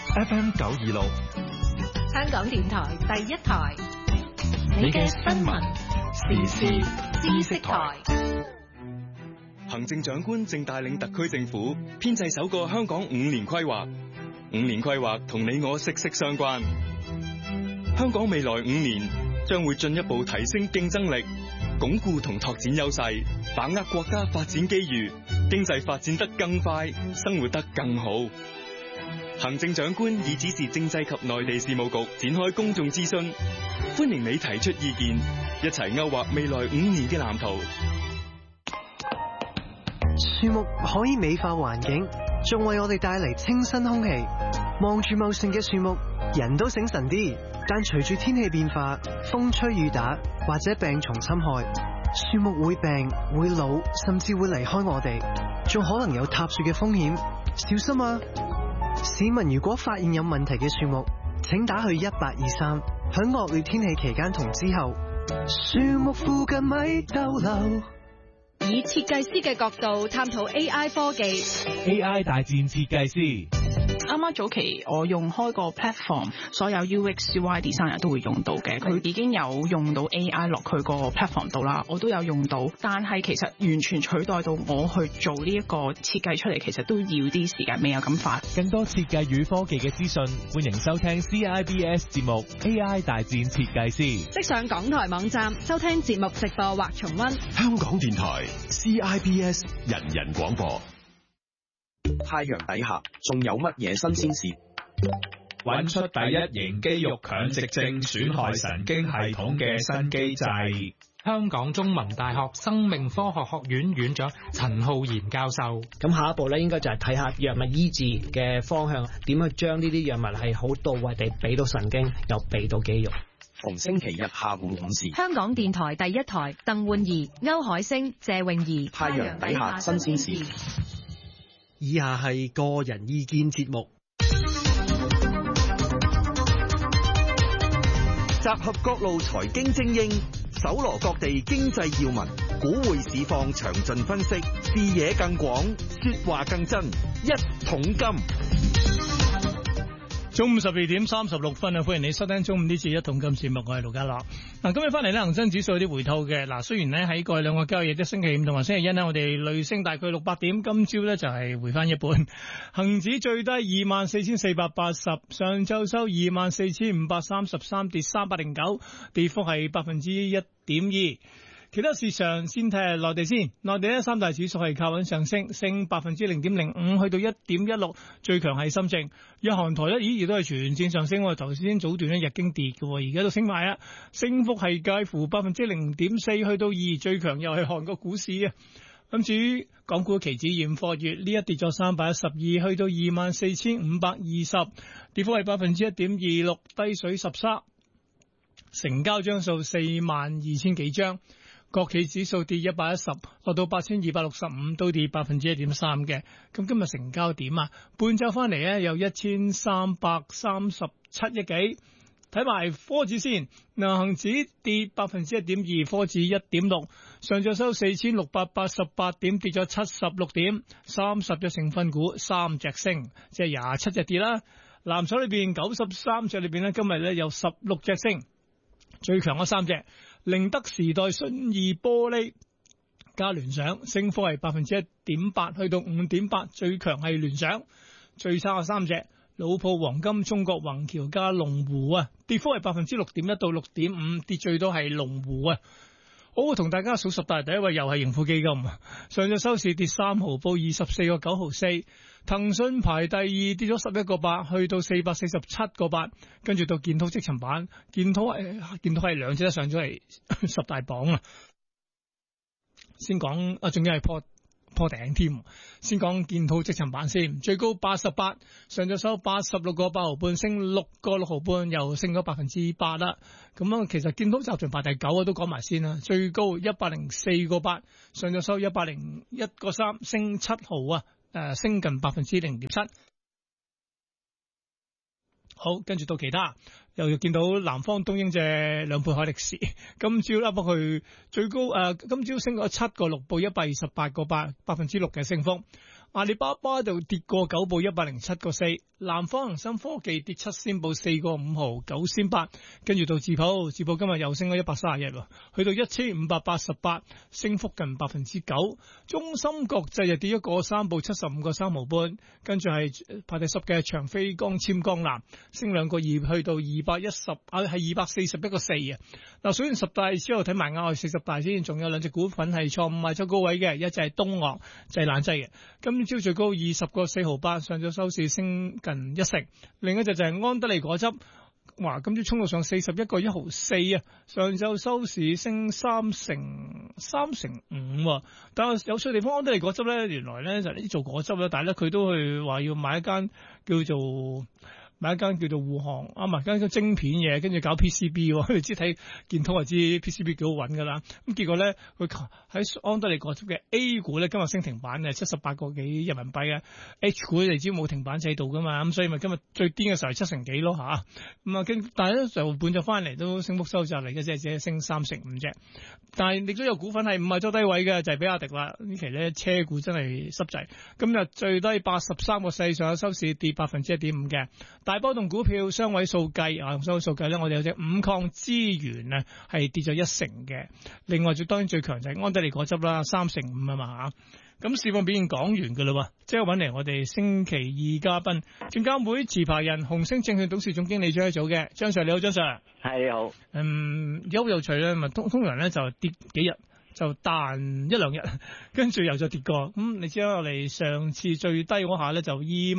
FM 926， 香港電台第一台， 你嘅新聞時事知識台。 行政長官正帶領特區政府編製首個香港5年規劃。5年規劃同你我息息相關。香港未來5年將會進一步提升競爭力，鞏固同拓展優勢，把握國家發展機遇，經濟發展得更快，生活得更好。行政長官已指示政制及內地事務局展開公眾諮詢，歡迎你提出意見，一齊勾畫未來5年嘅藍圖。 樹木可以美化環境，仲為我哋帶嚟清新空氣。望住茂盛嘅樹木，人都醒神啲。但隨住天氣變化，風吹雨打或者病蟲侵害，樹木會病、會老，甚至會離開我哋，仲可能有塌樹嘅風險。小心啊！市民如果發現有問題嘅樹木，請打去1823。響惡劣天氣期間同之後，樹木附近咪逗留。 以設計師嘅角度探討 AI 科技。 AI 大戰設計師。 啱啱早期我用開個 platform， 所有 UX、UI designer 都會用到嘅。佢已經有用到 AI 落佢個 platform 度啦，我都有用到。但係其實完全取代到我去做呢一個設計出嚟，其實都要啲時間，未有咁快。 更多設計與科技嘅資訊，歡迎收聽 CIBS 節目 AI 大戰設計師。 即上港台網站收聽節目直播或重溫。 香港電台 CIBS 人人廣播。 太陽底下仲有乜嘢新鮮事？ 揾出第一型肌肉強直症損害神經系統嘅新機制。 香港中文大學生命科學學院院長陳浩然教授。 咁下一步咧，應該就係睇下藥物醫治嘅方向，點去將呢啲藥物係好到位地俾到神經，又俾到肌肉。 逢星期日下午5時， 香港電台第一台，鄧煥儀、歐海星、謝泳儀。 太陽底下新鮮事。 以下係個人意見節目， 集合各路財經精英，搜羅各地經濟要聞，股匯市況詳盡分析，視野更廣，說話更真，一桶金。 中午12點36分啊！歡迎你收聽中午呢次一桶金節目，我係盧家樂。嗱，今日翻嚟咧，恒生指數有啲回吐嘅。嗱，雖然咧喺過去兩個交易日，即星期五同埋星期一咧，我哋累升大概600點，今朝咧就係回翻一半。恒指最低24,480，上晝收24,533，跌309，跌幅係1.2%。其他市場先睇下內地先，內地咧三大指數係靠穩上升，升0.05%，去到 1.16， 最強係深證。日韓台咧，亦都係全線上升。我哋頭先早段咧日經跌嘅，而家都升埋啊，升幅係介乎 0.04% 去到2%，最強又係韓國股市啊。咁至於港股期指現貨月呢一跌咗312，去到 24,520， 跌幅係 1.26%， 低水13，成交張數42,000幾張。國企指數跌110，落到8,265，都跌 1.3% 嘅。咁今日成交點啊？半週翻嚟咧有1,337億幾。睇埋科指先，嗱，恒指跌 1.2%， 科指 1.6， 上晝收4,688點，跌咗76點，30隻成分股3隻升，即係27隻跌啦。藍籌裏邊93隻裏邊咧，今日咧有16隻升，最強嗰3隻。寧德時代、信義玻璃加聯想，升幅係 1.8%， 去到 5.8%， 最強係聯想。最差嘅3隻，老鋪黃金、中國宏橋加龍湖啊，跌幅係 6.1% 到 6.5%， 跌最多係龍湖啊。好，同大家數十大，第一位又係盈富基金，上晝收市跌3毫，報24個9毫4。騰訊排第二，跌咗11個8，去到447個8。跟住到建滔積層板，建滔係兩隻都上咗嚟十大榜啊。先講啊，仲要係破頂添。先講建滔積層板先，最高88，上晝收86個8毫半，升6個6毫半，又升咗8%啦。咁啊，其實建滔集團排第9啊，都講埋先啦。最高104個8，上晝收101個3，升7毫啊。升近 0.7%。好，跟住到其他，又見到南方東英隻兩倍海力士，今朝啦，不過佢最高今朝升咗7個6，報128個8，6%嘅升幅。 阿里巴巴就跌過9，報107.4。南方恒生科技跌7仙，報4個5毫9仙8。跟住到智普今日又升咗131喎，去到1588，升幅近9%。中芯國際又跌1個3，報75個3毫半。跟住係排第10嘅長飛光纖光纜，升2個2，去到241.4啊。嗱，數完10大之後睇埋亞外40大先，仲有兩隻股份係創5日周高位嘅，一隻係東岳製冷劑嘅，今朝最高20個4毫8，上晝收市升近1成。另一隻就係安德利果汁，哇，今朝衝到上41個1毫4啊，上晝收市升3成5。但係有趣地方，安德利果汁咧，原來咧就係做果汁咧，但係咧佢都去話要買一間叫做護航啊，唔係間晶片嘢，跟住搞 PCB， 你知睇見通就知 PCB 幾好揾噶啦。咁結果咧，佢喺安德利果汁嘅 A 股咧，今日升停板嘅78個幾人民幣嘅 H 股，你知冇停板制度噶嘛，咁所以咪今日最癲嘅時候係7成幾咯嚇。咁啊，但係咧就半咗翻嚟都升幅收窄嚟嘅啫，只係升3成5啫。但係亦都有股份係5日周低位嘅，就係比亞迪啦。呢期咧車股真係濕滯，今日最低83個4，上收市跌1.5%嘅。大波動股票雙位數計啊，雙位數計咧，我哋有隻五礦資源咧係跌咗1成嘅。另外當然最強就係安德利果汁啦，3成5啊嘛嚇。咁市況表現講完㗎啦喎，即係揾嚟我哋星期二嘉賓，證監會持牌人紅星證券董事總經理張一祖嘅張 Sir， 你好，張 Sir。 係你好。 有趣咧，咪通常咧就跌幾日，就彈1、2日，跟住又再跌過。你知啦，我哋上次最低嗰下咧就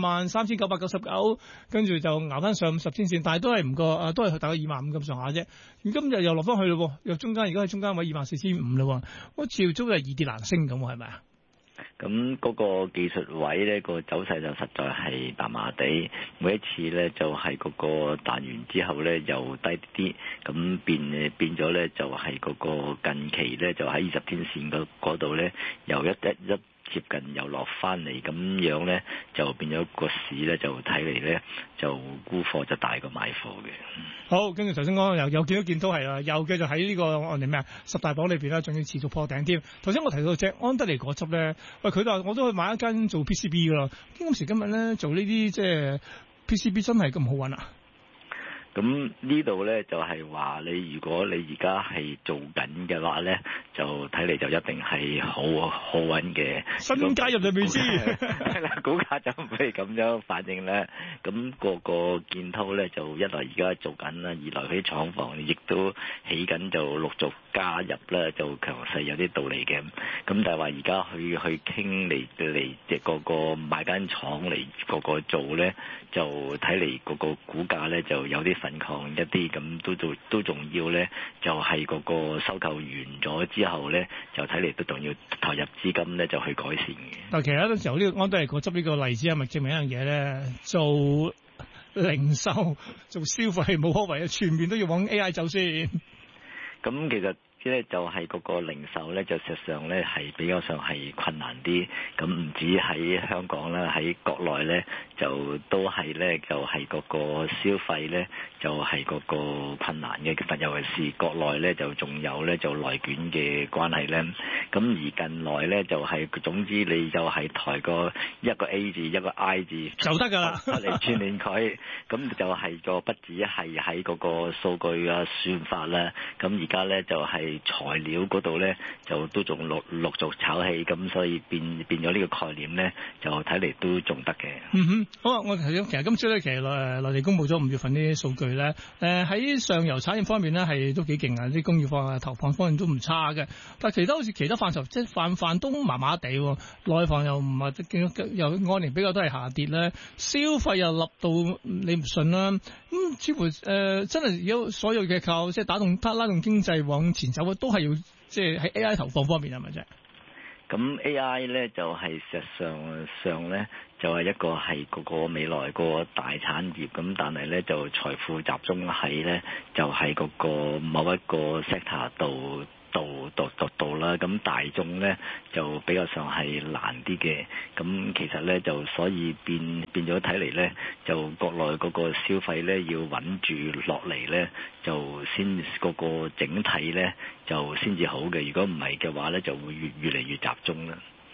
23,999，跟住就熬翻上50天線，但係都係唔過，都係大概25,000咁上下啫。咁今日又落翻去咯，又中間而家喺中間位24,500啦，好似都係易跌難升咁，係咪啊？ 咁嗰個技術位咧，個走勢就實在係麻麻地，每一次咧就係嗰個彈完之後咧又低啲，咁變咗咧就係嗰個近期咧就喺20天線嗰度咧又一接近又落翻嚟，咁樣咧就變咗個市咧就睇嚟咧就沽貨就大過買貨嘅。 好，跟住頭先講又見到係啦，又繼續喺呢個我哋咩啊10大榜裏邊啦，仲要持續破頂添。頭先我提到隻安德利果汁咧，喂，佢話我都去買一間做 PCB 噶啦，今時今日咧做呢啲即係 PCB 真係咁好揾啊！ 咁呢度咧就係話你如果你而家係做緊嘅話咧，就睇嚟就一定係好穩嘅。 新加入就未知， 係啦，股價就唔會咁樣反應咧。咁個建滔咧就一來而家做緊啦，二來佢啲廠房亦都起緊，就陸續加入啦，就強勢有啲道理嘅。咁但係話而家去傾嚟即係個買間廠嚟個做咧，就睇嚟個股價咧就有啲反抗一啲，咁都仲要咧，就係嗰個收購完咗之後咧，就睇嚟都仲要投入資金咧，就去改善嘅。 但其實有陣時候呢個安德利果汁呢個例子係咪證明一樣嘢咧？做零售、做消費冇可為啊，全面都要往 AI 走先。 咁其實咧就係嗰個零售咧，就實際上咧係比較上係困難啲。咁唔止喺香港啦，喺國內咧就都係咧就係嗰個消費咧就係嗰個困難嘅。但尤其是國內咧就仲有咧就內卷嘅關係咧。咁而近來咧就係總之你就係抬個一個 A 字一個 I 字就得㗎啦， 嚟串聯佢。咁就係個不止係喺嗰個數據啊算法啦。咁而家咧就係材料嗰度咧就都仲陸續炒起，咁所以變咗呢個概念咧就睇嚟都仲得嘅。 好啊！我其實今朝咧，其實內地公布咗5月份啲數據咧，喺上游產業方面咧係都幾勁啊，啲工業化投放方面都唔差嘅。但係好似其他範疇，即係泛都麻麻地，內房又唔係見到又按年比較都係下跌咧，消費又立到你唔信啦。似乎真係有所有嘅靠即係拉動經濟往前走，都係要即係喺 AI 投放方面係咪啫？ 咁 AI 咧就係實際上咧就係一個係嗰個未來個大產業，咁但係咧就財富集中喺咧就係嗰個某一個 sector 度啦，咁大眾咧就比較上係難啲嘅。咁其實咧就所以變咗睇嚟咧，就國內嗰個消費咧要穩住落嚟咧，就先嗰個整體咧就先至好嘅。如果唔係嘅話咧，就會越嚟越集中啦。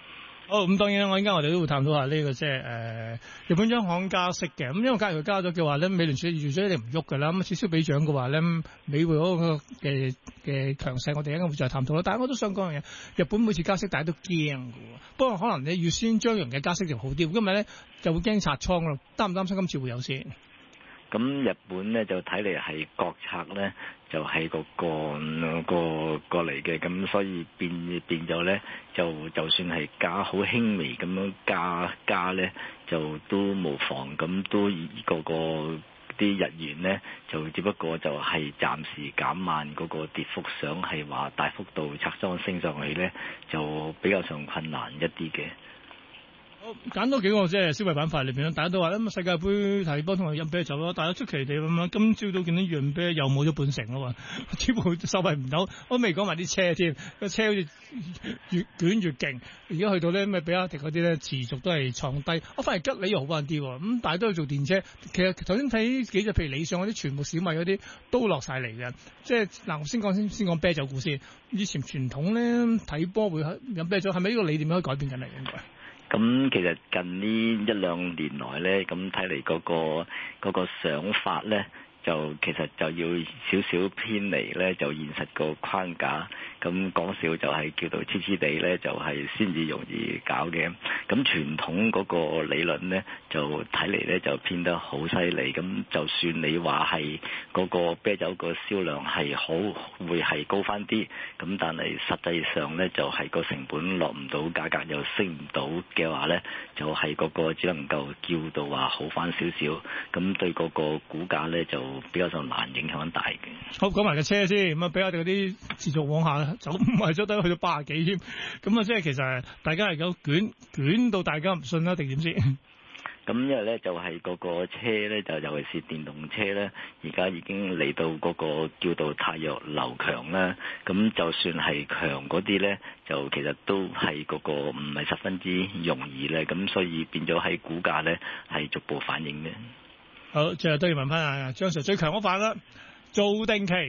好，咁當然啦，我依家我哋都會探討下呢個即係日本央行加息嘅，咁因為假如佢加咗嘅話咧，美聯儲預咗一定唔喐㗎啦，咁此消彼長嘅話咧，美匯嗰個嘅強勢，我哋一陣會再探討啦。但係我都想講樣嘢，日本每次加息大家都驚㗎喎，不過可能你預先張揚嘅加息就好啲，因為咧就會驚拆倉咯，擔唔擔心今次會有先？ 咁日本咧就睇嚟係國策咧就係個過嚟嘅，咁所以變咗咧就算係加好輕微咁樣加咧就都無妨，咁都個啲日元咧就只不過就係暫時減慢嗰個跌幅，想係話大幅度拆倉升上去咧就比較上困難一啲嘅。 揀多幾個即係消費板塊裏邊，大家都話咁世界盃睇波同埋飲啤酒咯，但係出奇地咁樣，今朝都見到潤啤又冇咗半成啊嘛，幾乎收費唔到，我未講埋啲車添，個車好似越捲越勁，而家去到咧咩比亞迪嗰啲咧持續都係創低，我反而吉利又好翻啲，咁但係都要做電車，其實頭先睇幾隻，譬如理想嗰啲，全部小米嗰啲都落晒嚟嘅，即係嗱，我先講啤酒股先，以前傳統咧睇波會飲啤酒，係咪呢個理念可以改變緊嚟應該？ 咁其實近呢一兩年來咧，咁睇嚟嗰個想法咧，就其實就要少少偏離咧，就現實個框架。咁講笑就係叫做黐黐地咧，就係先至容易搞嘅。咁傳統嗰個理論咧，就睇嚟咧就偏得好犀利。咁就算你話係嗰個啤酒個銷量係好，會係高翻啲，咁但係實際上咧就係個成本落唔到，價格又升唔到嘅話咧，就係嗰個只能夠叫到話好翻少少。咁對嗰個股價咧就比較上難影響大嘅。 好，講埋個車先，咁啊比亞迪嗰啲持續往下走，唔係咗得去到80幾添，咁啊即係其實大家係有捲到大家唔信啦，定點先？ 咁因為咧就係嗰個車咧，就尤其是電動車咧，而家已經嚟到嗰個叫做太弱流強啦。咁就算係強嗰啲咧，就其實都係嗰個唔係十分之容易咧。咁所以變咗喺股價咧係逐步反映嘅。 好，最後都要問翻啊張 Sir 最強嗰範啦。做定期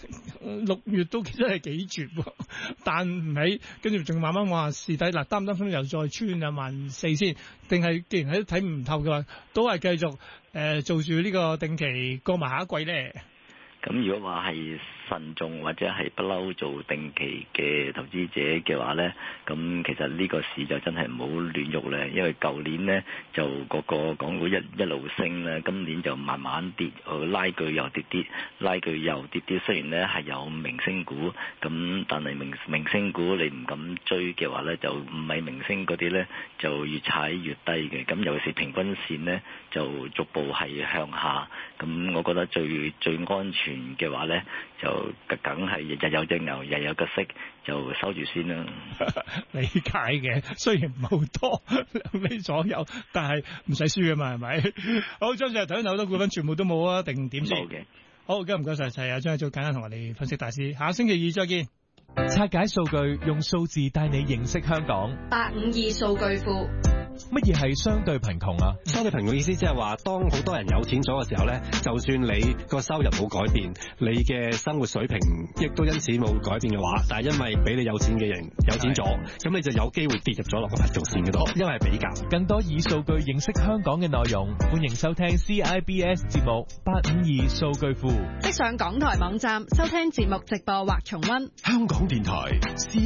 6月都真係幾絕，彈唔起，跟住仲慢慢話試底嗱，擔唔擔心又再穿14000先？定係既然喺睇唔透嘅話，都係繼續做住呢個定期過埋下一季咧？ 咁如果話係慎重或者係不嬲做定期嘅投資者嘅話咧，咁其實呢個市就真係唔好亂喐咧，因為舊年咧就嗰個港股一路升咧，今年就慢慢跌，拉鋸又跌啲，拉鋸又跌啲。雖然咧係有明星股，咁但係明星股你唔敢追嘅話咧，就唔係明星嗰啲咧就越踩越低嘅。咁尤其是平均線咧就逐步係向下，咁我覺得最安全嘅話咧，就梗係日有隻牛，日有個息，就收住先啦。 理解嘅，雖然唔係好多2厘左右，但係唔使輸嘅嘛，係咪？好，張 Sir 頭先好多股份全部都冇啊，定點先？冇嘅。好，今日唔該晒啊，張 Sir 做簡單同我哋分析大師，下星期2再見。 拆解數據，用數字帶你認識香港。 852數據庫。 乜嘢係相對貧窮啊？ 相對貧窮意思即係話，當好多人有錢咗嘅時候咧，就算你個收入冇改變，你嘅生活水平亦都因此冇改變嘅話，但係因為比你有錢嘅人有錢咗，咁你就有機會跌入咗落個貧窮線嗰度，因為係比較。 更多以數據認識香港嘅內容，歡迎收聽 CIBS 節目852數據庫。 即上港台網站收聽節目直播或重溫。 香港電台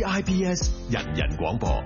CIBS 人人廣播。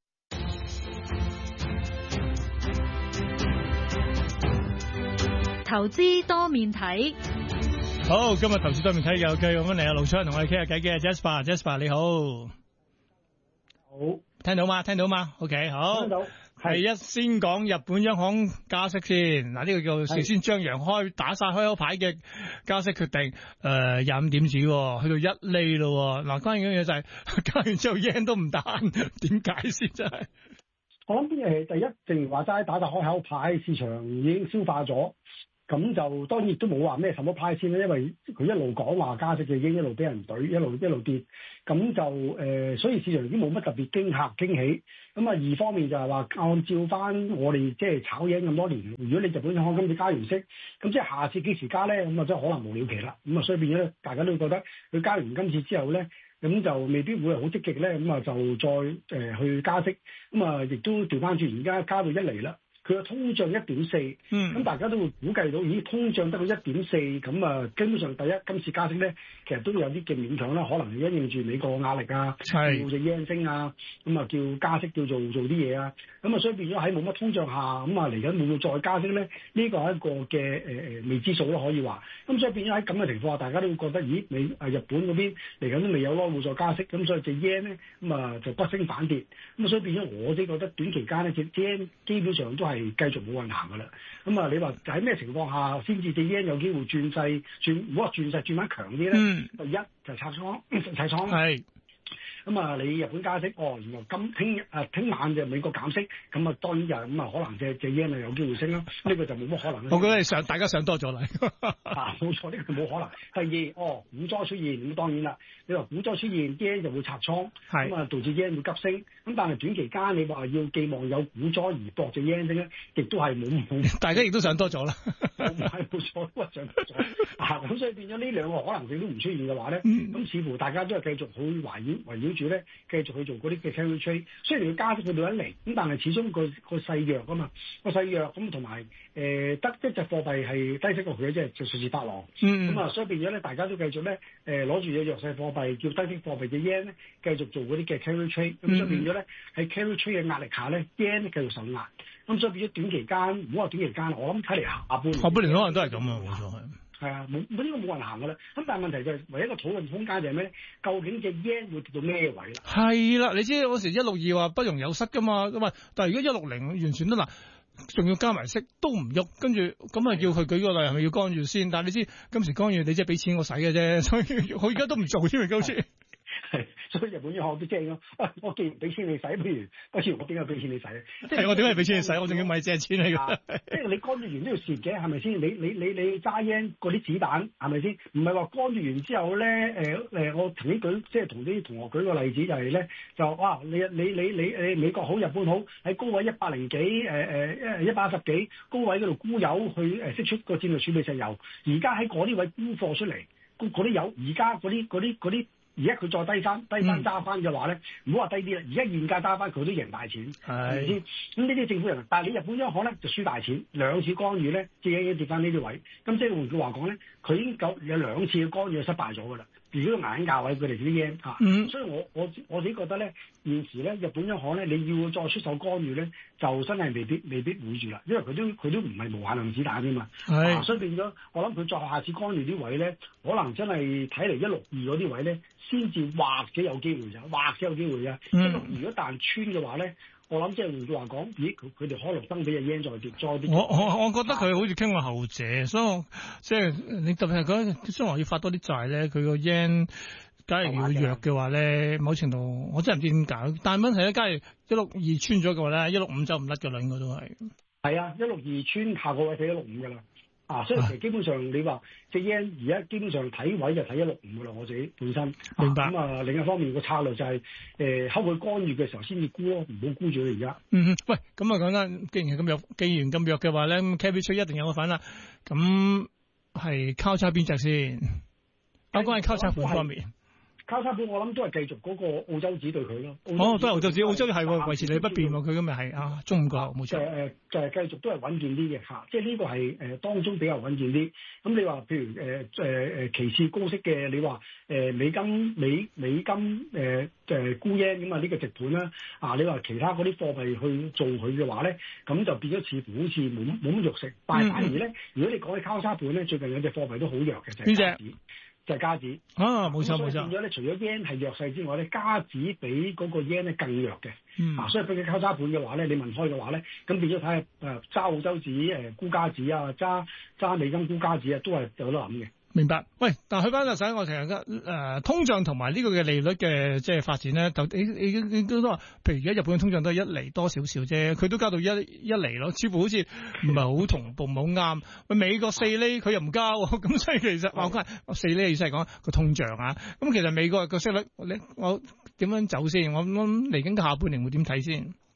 投資多面睇， 好，今日投資多面睇又繼續翻嚟啊！盧昌同我哋傾下偈嘅 Jasper 你好， 好， 聽到嗎 ？OK， 好，聽到。係一先講日本央行加息先，嗱呢個叫事先張揚打晒開口牌嘅加息決定，25點子，去到1厘咯。嗱，關鍵嘅嘢就係加完之後 yen 都唔彈，點解先真係？ 我諗啲嘢第一，正如話齋打晒開口牌，市場已經消化咗。咁就當然亦都冇話咩什麼派先啦，因為佢一路講話加息嘅已經一路俾人懟，一路跌，咁就所以市場已經冇乜特別驚喜。咁啊二方面就係話按照翻我哋即係炒嘢咁多年，如果你日本央行今次加完息，咁即係下次幾時加咧？咁啊真係可能無了期啦。咁啊所以變咗大家都覺得佢加完今次之後咧， 咁就未必會好積極咧，咁啊就再去加息，咁啊亦都調翻轉，而家加到1厘啦。佢個通脹1.4，咁大家都會估計到，咦，通脹得到1.4，咁啊，基本上第一今次加息咧，其實都有啲嘅勉強啦，可能係因應住美國壓力啊，叫隻 yen 升啊，咁啊叫加息叫做啲嘢啊，咁啊所以變咗喺冇乜通脹下，咁啊嚟緊會唔會再加息咧？呢個係一個嘅未知數咯，可以話。咁所以變咗喺咁嘅情況下，大家都會覺得，咦，日本嗰邊嚟緊都未有咯，會再加息，咁所以隻 yen 咧，咁啊就不升反跌，咁所以變咗我自己覺得短期間咧，隻 yen 基本上都係繼續冇運行噶啦，咁啊，你話喺咩情況下先至隻 yen 有機會轉勢？如果話轉勢轉翻強啲咧，第一就拆倉，係。咁啊，你日本加息，原來聽晚就美國減息，咁啊當然就咁啊，可能隻 yen 啊有機會升啦。呢個就冇乜可能。 我覺得大家想多咗啦。 冇錯，呢個冇可能。第二，股災出現，咁當然啦。你話股災出現 yen 就會拆倉，咁啊導致 yen 會急升。咁但係短期間你話要寄望有股災而搏隻 yen 升咧，亦都係冇。大家亦都想多咗啦。冇錯，都係想多咗。咁所以變咗呢兩個可能性都唔出現嘅話咧，咁似乎大家都係繼續好圍繞住咧，繼續去做嗰啲嘅 carry trade。雖然佢加息去到1厘，咁但係始終個勢弱啊嘛，個勢弱咁同埋得一隻貨幣係低息過佢嘅，即係瑞士法郎。咁啊，所以變咗咧，大家都繼續咧攞住隻弱勢貨幣叫低息貨幣嘅 yen 咧，繼續做嗰啲嘅 carry trade。咁所以變咗咧喺 carry trade 嘅壓力下咧 ，yen 繼續受壓。咁所以變咗短期間，唔好話短期間，我諗睇嚟下半年可能都係咁啊，冇錯係。係啊，呢個冇人行噶啦。咁但係問題就係唯一一個討論空間就係咩咧？究竟隻 yen 會跌到咩位啦？係啦，你知嗰時162話不容有失噶嘛？咁啊，但係如果160完全都嗱，仲要加埋息都唔喐，跟住咁啊，叫佢舉個例係咪要干預先？但係你知今時干預你即係俾錢我使嘅啫，所以我而家都唔做添啊，好似。係，所以日本央行都正咯。我既然俾錢你使，不如我點解俾錢你使咧？係我點解俾錢你使？我仲要咪借錢嚟㗎？即係你干預完都要蝕嘅，係咪先？你揸 yen 嗰啲子彈係咪先？唔係話干預完之後咧，我曾經即係同啲同學舉個例子就係咧，就哇你美國好日本好喺高位100幾110幾高位嗰度沽油去釋出個戰略儲備石油，而家喺嗰啲位沽貨出嚟，嗰啲油而家嗰啲。而家佢再低翻揸翻嘅話咧，唔好話低啲啦。而家現價揸翻佢都贏大錢，係咪先？咁呢啲政府人，但係你日本央行咧就輸大錢，兩次干預咧，自己跌翻呢啲位。咁即係換句話講咧，佢已經有兩次嘅干預失敗咗㗎啦。如果捱緊價位，佢哋啲 yen 嚇，所以我自己覺得咧，現時咧日本央行咧，你要再出手干預咧，就真係未必會住啦，因為佢都唔係無限量子彈啫嘛，所以變咗我諗佢再下次干預啲位咧，可能真係睇嚟162嗰啲位咧，先至或者有機會咋，或者有機會㗎。162如果彈穿嘅話咧。我諗即係換句話講，咦佢哋開綠燈俾隻 yen 再跌。我覺得佢好似傾過後者，所以即係你特別係講將來要發多啲債咧，佢個 yen 假如要弱嘅話咧，某程度我真係唔知點搞。但係問題咧，假如162穿咗嘅話咧，165走唔甩嘅啦，應該都係。係啊，162穿下個位睇165㗎啦。所以其實基本上你話隻 yen 而家基本上睇位就睇165㗎啦，我自己本身。明白。咁另一方面個策略就係睺佢干預嘅時候先至沽咯，唔好沽住佢而家。喂，咁啊講緊，既然咁弱嘅話咧，咁 carry trade 一定有個份啦。咁係交叉邊隻先？我講係交叉盤方面。交叉盤我諗都係繼續嗰個澳洲紙對佢咯。都係澳洲紙，澳洲係維持你不變喎，佢咁咪係中午個冇錯。就係繼續都係穩健啲嘅嚇，即係呢個係當中比較穩健啲。咁你話譬如其次高息嘅，你話美金沽 yen 咁啊，呢個直盤啦。你話其他嗰啲貨幣去做佢嘅話咧，咁就變咗似乎好似冇乜肉食。但係反而咧，如果你講起交叉盤咧，最近有隻貨幣都好弱嘅，就係加紙。就係加紙冇錯冇錯。變咗咧，除咗 yen 係弱勢之外咧，加紙比嗰個 yen 咧更弱嘅。所以俾佢交叉盤嘅話咧，你問開嘅話咧，咁變咗睇下揸澳洲紙沽加紙啊，揸美金沽加紙啊，都係有得諗嘅。明白。喂，但係去翻就使我成日通脹同埋呢個嘅利率嘅即係發展咧，你都話，譬如而家日本嘅通脹都係1厘多少少啫，佢都加到一厘咯，似乎好似唔係好同步，唔係好啱。喂，美國4厘佢又唔加，咁所以其實我講4厘意思係講個通脹啊。咁其實美國個息率我點樣走先？我諗嚟緊嘅下半年會點睇先？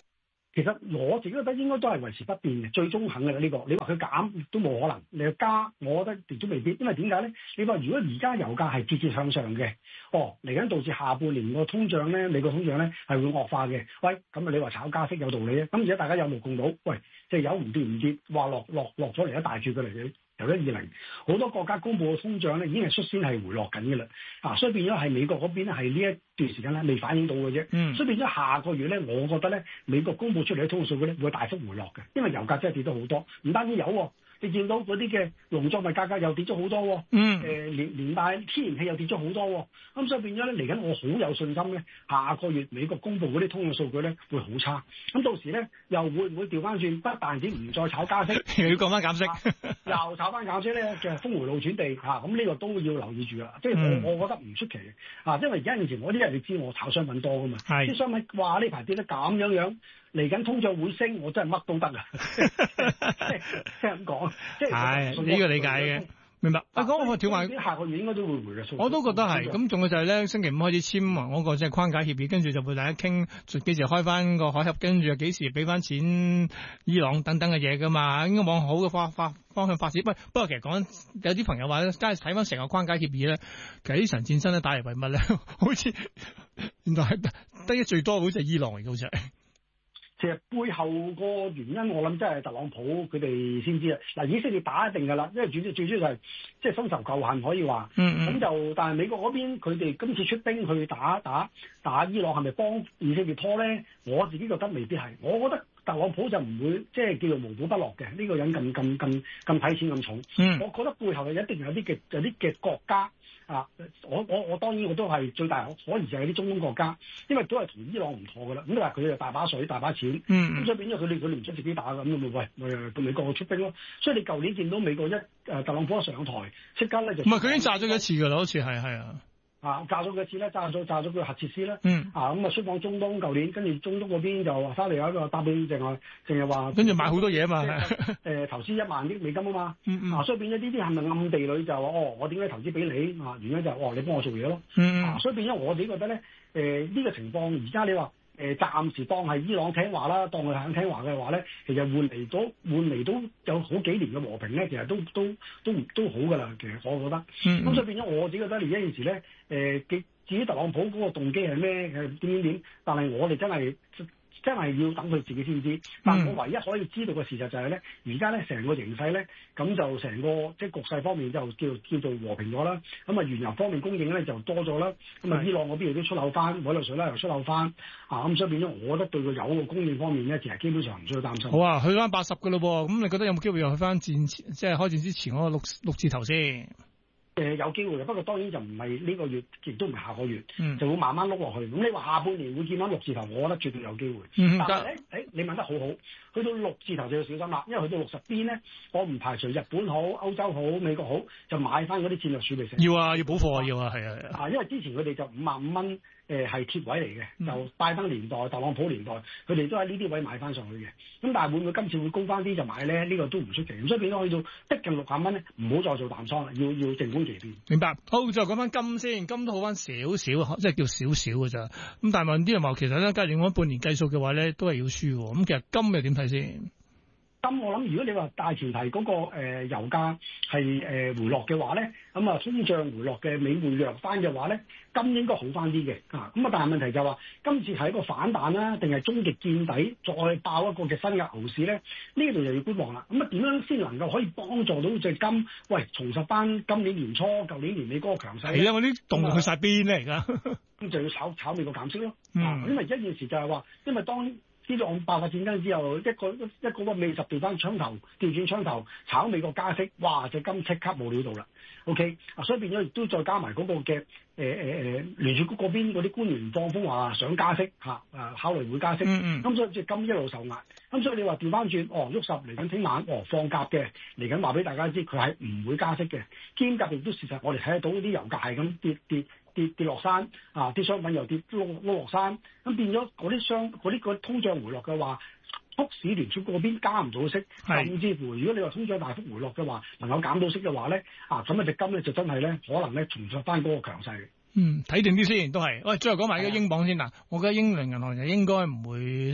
其實我自己覺得應該都係維持不變嘅，最終肯嘅啦呢個。你話佢減亦都冇可能，你話加，我覺得亦都未必。因為點解咧？你話如果而家油價係節節向上嘅，嚟緊導致下半年個通脹咧，美國通脹咧係會惡化嘅。喂，咁啊你話炒加息有道理啊？咁而家大家有目共睹，喂，即係油唔跌唔跌，話落咗嚟一大段嘅嚟嘅。由120好多國家公布嘅通脹咧，已經係率先係回落緊嘅啦，所以變咗係美國嗰邊咧係呢一段時間咧未反映到嘅啫，所以變咗下個月咧，我覺得咧美國公布出嚟嘅通脹數據咧會大幅回落嘅，因為油價真係跌咗好多，唔單止油喎。你見到嗰啲嘅農作物價格又跌咗好多喎，連帶天然氣又跌咗好多喎，咁所以變咗咧嚟緊我好有信心咧，下個月美國公布嗰啲通脹數據咧會好差，咁到時咧又會唔會調翻轉？不但止唔再炒加息， 又要講翻減息， 又炒翻減息咧嘅峰回路轉地嚇，咁呢個都要留意住啦。即係我覺得唔出奇嘅，因為而家以前我啲人你知我炒商品多噶嘛，啲商品話呢排跌得咁樣。嚟緊通脹會升，我真係乜都得啊！即係咁講，即係呢個理解嘅，明白。講我條話， 下個月應該都會回嘅。 我都覺得係。咁仲有就係咧，星期五開始簽嗰個即係框架協議，跟住就會大家傾幾時開翻個海峽，跟住又幾時俾翻錢伊朗等等嘅嘢噶嘛，應該往好嘅方向發展。不過其實講有啲朋友話咧，真係睇翻成個框架協議咧，其實呢場戰爭咧打嚟為乜咧？好似原來係得益最多，好似係伊朗嚟嘅，好似係。 其實背後個原因，我諗真係特朗普佢哋先知啊！嗱，以色列打一定㗎啦，因為最主要就係即係深仇舊恨可以話。咁就但係美國嗰邊佢哋今次出兵去打伊朗，係咪幫以色列拖咧？我自己覺得未必係。我覺得特朗普就唔會即係叫做無股不落嘅。呢個人咁睇錢咁重。我覺得背後一定有啲嘅國家。我當然我都係最大可疑就係啲中東國家，因為都係同伊朗唔妥㗎啦。咁你話佢哋大把水大把錢，咁所以變咗佢哋唔想自己打㗎，咁咪美國出兵咯。所以你舊年見到美國特朗普一上台，即刻咧就唔係佢已經炸咗一次㗎啦，好似係啊。 炸咗幾次咧？炸咗佢核設施啦。咁啊出訪中東，舊年跟住中東嗰邊就話翻嚟有一個答應，淨係話跟住買好多嘢啊嘛。 投資1萬億美金啊嘛。所以變咗呢啲係咪暗地裏就話我點解投資俾你啊？原因就係你幫我做嘢咯。所以變咗我自己覺得咧，呢個情況而家你話暫時當係伊朗聽話啦，當佢肯聽話嘅話咧，其實換嚟都有好幾年嘅和平咧，其實都好㗎啦。其實我覺得，咁所以變咗我自己覺得而家件事咧，至於特朗普嗰個動機係咩點，但係我哋真係要等佢自己先知。但我唯一可以知道嘅事實就係咧，而家咧成個形勢咧，咁就成個即係局勢方面就叫做和平咗啦。咁啊原油方面供應咧就多咗啦。咁啊伊朗嗰邊亦都出口翻，委內瑞拉又出口翻。咁所以變咗，我覺得對個油嘅供應方面咧，其實基本上唔需要擔心。 好啊，去翻80㗎咯喎。咁你覺得有冇機會又去翻即係開戰之前嗰個六字頭先？ 有機會嘅，不過當然就唔係呢個月，亦都唔係下個月，就會慢慢碌落去。咁你話下半年會見翻6字頭，我覺得絕對有機會。但係你問得好好，去到6字頭就要小心啦，因為去到60邊咧，我唔排除日本好、歐洲好、美國好，就買翻嗰啲戰略儲備石。 要啊，要補貨啊，要啊，係啊。 因為之前佢哋就55蚊。係貼位嚟嘅，就拜登年代、特朗普年代，佢哋都喺呢啲位買翻上去嘅。咁但係會唔會今次會高翻啲就買咧？呢個都唔出奇。咁所以變咗去到逼近60蚊咧，唔好再做淡倉啦，要靜觀其變。 明白。好，再講翻金先，金都好翻少少，即係叫少少嘅咋。咁但係問啲人話，其實咧，假如我半年計數嘅話咧，都係要輸喎。咁其實金又點睇先？ 金我諗，如果你話大前提嗰個油價係回落嘅話咧，咁通脹回落嘅美匯弱翻嘅話咧，金應該好翻啲嘅。咁但係問題就係話，今次係一個反彈啦，定係終極見底再爆一個嘅新嘅牛市咧？呢度就要觀望啦。咁點樣先能夠可以幫助到隻金？喂，重拾翻今年年初、舊年年尾嗰個強勢。 係啊，我啲動力去晒邊咧而家？ 咁就要炒美國減息咯。因為一件事就係話，因為當呢種爆發戰爭之後，一個未十調翻調轉槍頭炒美國加息，哇！隻金即刻冇料到啦。OK，所以變咗亦都再加埋嗰個嘅聯儲局嗰邊嗰啲官員放風話想加息考慮會加息。咁所以隻金一路受壓。咁所以你話調翻轉，喐十嚟緊聽晚，放鴿嘅嚟緊話俾大家知，佢係唔會加息嘅。兼夾亦都事實，我哋睇得到啲油價係咁跌落山啲商品又跌碌落山，咁變咗嗰啲通脹回落嘅話，促使聯儲局嗰邊加唔到息，甚至乎如果你話通脹大幅回落嘅話，能夠減到息嘅話咧，咁隻金咧就真係咧可能咧重拾翻嗰個強勢嘅。 睇定啲先都係。喂，最後講埋呢個英鎊先嗱，我覺得英倫銀行就應該唔會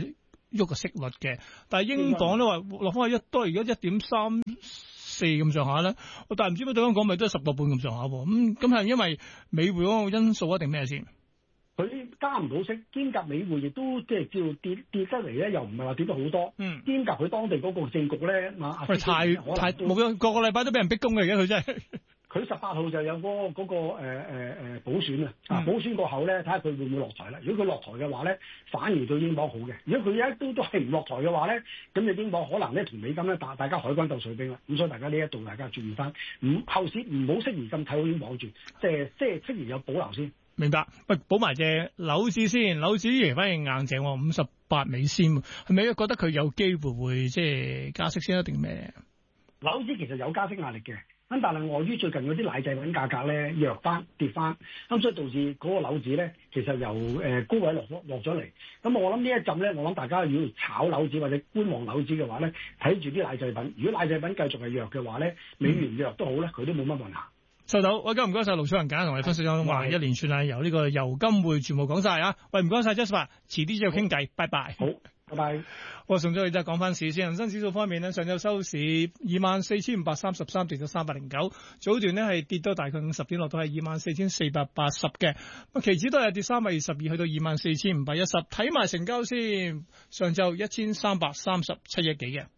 喐個息率嘅。但係英鎊咧話落翻去都係而家1.34咁上下咧，但係唔知乜對香港咪都係10個半咁上下喎。咁係因為美匯嗰個因素一定咩先？ 佢加唔到息，兼夾美匯亦都即係照跌得嚟咧，又唔係話跌得好多。兼夾佢當地嗰個政局咧， 喂，太冇咗個禮拜都俾人逼宮嘅，而家佢真係。 佢18號就有嗰個補選啊！補選過後咧，睇下佢會唔會落台啦。如果佢落台嘅話咧，反而對英鎊好嘅。如果佢一都係唔落台嘅話咧，咁你英鎊可能咧同美金咧大家海軍鬥水兵啦。咁所以大家呢一度大家注意翻，後市唔好適宜咁睇好英鎊住，即係適宜有保留先。 明白。喂，補埋隻樓指先，樓指反而硬淨喎，58美仙，係咪覺得佢有機會會即係加息先一定咩？ 樓指其實有加息壓力嘅。咁但係礙於最近嗰啲奶製品價格咧弱翻跌翻，咁所以導致嗰個樓指咧其實由高位落咗嚟。咁我諗呢一陣咧，我諗大家如果炒樓指或者觀望樓指嘅話咧，睇住啲奶製品。如果奶製品繼續係弱嘅話咧，美元弱都好咧，佢都冇乜問題。 收到，喂，唔該晒盧楚仁簡同我哋分析咗話一連串係由呢個油金匯全部講晒啊！喂，唔該晒 Jasper， 遲啲再傾偈，拜拜。 好，拜拜。 我送咗你，即係講翻市先。恒生指數方面呢，上晝收市24,533，跌咗309。早段呢係跌到大概50點，落到係24,480嘅。期指都係跌322，去到24,510。睇埋成交先，上晝1337億幾嘅。